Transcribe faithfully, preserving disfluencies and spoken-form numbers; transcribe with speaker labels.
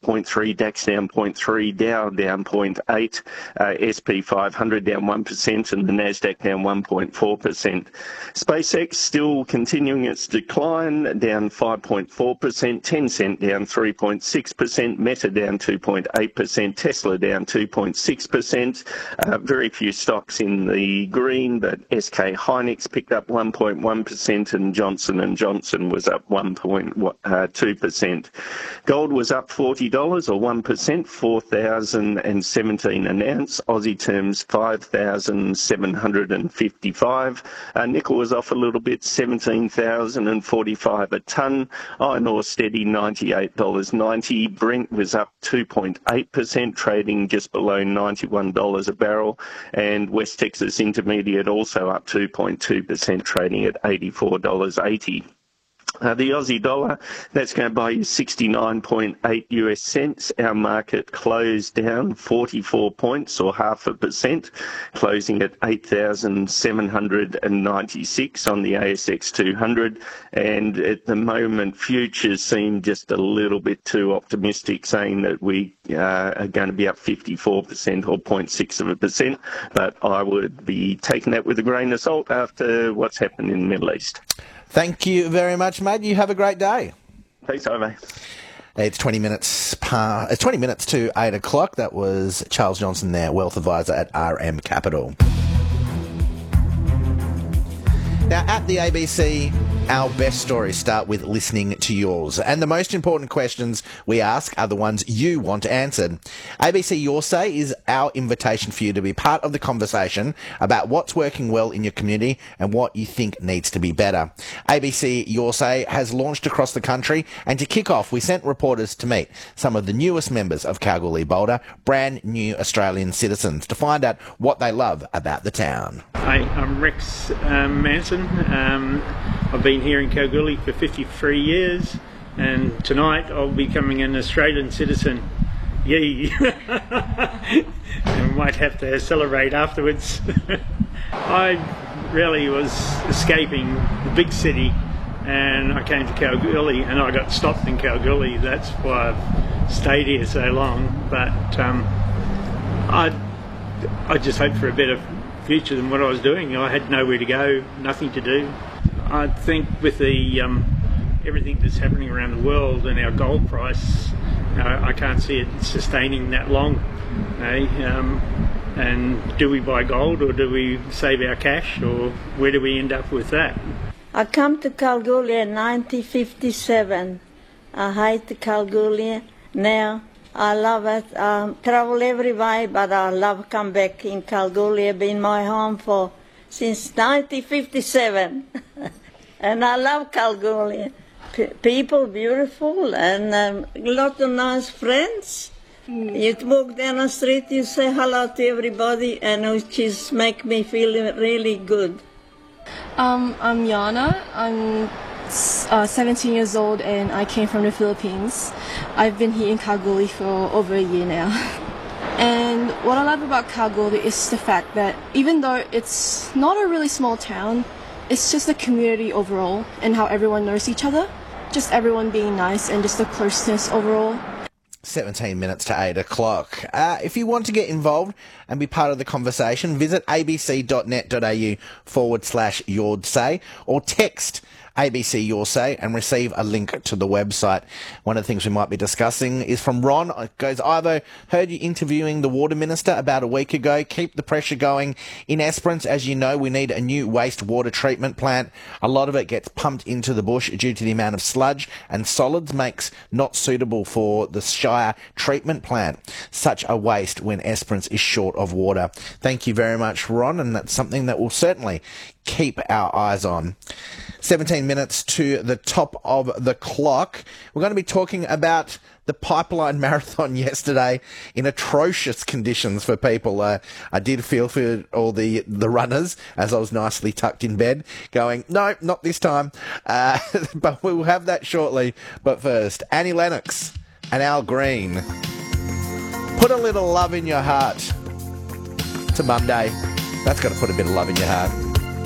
Speaker 1: zero point three, DAX down zero point three, Dow down zero point eight, uh, S P five hundred down one percent, and the Nasdaq down one point four percent. SpaceX still continuing its decline, down five point four percent, Tencent down three point six percent, Meta down two point eight percent, Tesla down two point six percent. Uh, very few stocks in the green, but S K Hynix picked up one point one percent and Johnson and Johnson was up one point two percent. Gold was up forty dollars or one percent, four thousand seventeen an ounce. Aussie terms five thousand seven hundred fifty-five. Uh, nickel was off a little bit, seventeen thousand forty-five a tonne. Iron ore steady, ninety-eight dollars ninety. Brent was up two point eight percent, trading just below ninety-one dollars a barrel. And West Texas Intermediate also up two point two percent, trading at eighty-four dollars eighty. Uh, the Aussie dollar, that's going to buy you sixty-nine point eight US cents. Our market closed down forty-four points or half a percent, closing at eight thousand seven hundred ninety-six on the A S X two hundred. And at the moment, futures seem just a little bit too optimistic, saying that we uh, are going to be up fifty-four percent or zero point six of a percent. But I would be taking that with a grain of salt after what's happened in the Middle East.
Speaker 2: Thank you very much, mate. You have a great day.
Speaker 1: Thanks, Ove.
Speaker 2: It's twenty minutes par, it's twenty minutes to eight o'clock. That was Charles Johnson there, Wealth Advisor at R M Capital. Now, at the A B C, our best stories start with listening to yours. And the most important questions we ask are the ones you want answered. A B C Your Say is our invitation for you to be part of the conversation about what's working well in your community and what you think needs to be better. A B C Your Say has launched across the country, and to kick off, we sent reporters to meet some of the newest members of Kalgoorlie-Boulder, brand new Australian citizens, to find out what they love about the town.
Speaker 3: Hi, I'm Rex um, Manson. Um, I've been here in Kalgoorlie for fifty-three years, and tonight I'll be becoming an Australian citizen. Yay! And we might have to celebrate afterwards. I really was escaping the big city, and I came to Kalgoorlie, and I got stopped in Kalgoorlie. That's why I've stayed here so long. But um, I, I just hoped for a better future than what I was doing. I had nowhere to go, nothing to do. I think with the um, everything that's happening around the world and our gold price, uh, I can't see it sustaining that long. Eh? Um, and do we buy gold, or do we save our cash, or where do we end up with that?
Speaker 4: I come to Kalgoorlie in nineteen fifty-seven. I hate Kalgoorlie now. I love it. Um, travel every way, but I love come back in Kalgoorlie. I've been my home for since nineteen fifty-seven, and I love Kalgoorlie. P- people beautiful and um, a lot of nice friends. Mm. You walk down the street, you say hello to everybody, and it just make me feel really good.
Speaker 5: Um, I'm Yana. I'm Uh, seventeen years old, and I came from the Philippines. I've been here in Kalgoorlie for over a year now. And what I love about Kalgoorlie is the fact that even though it's not a really small town, it's just the community overall and how everyone knows each other. Just everyone being nice and just the closeness overall.
Speaker 2: seventeen minutes to eight o'clock. Uh, if you want to get involved and be part of the conversation, visit abc.net.au forward slash your say or text A B C Your Say and receive a link to the website. One of the things we might be discussing is from Ron. It goes, Ivo, heard you interviewing the Water Minister about a week ago. Keep the pressure going. In Esperance, as you know, we need a new wastewater treatment plant. A lot of it gets pumped into the bush due to the amount of sludge and solids makes not suitable for the Shire treatment plant. Such a waste when Esperance is short of water. Thank you very much, Ron, and that's something that we'll certainly keep our eyes on. seventeen minutes to the top of the clock. We're going to be talking about the Pipeline Marathon yesterday in atrocious conditions for people. Uh, I did feel for all the, the runners as I was nicely tucked in bed going, no, not this time. Uh, but we'll have that shortly. But first, Annie Lennox and Al Green. Put a little love in your heart. It's a Monday. That's got to put a bit of love in your heart.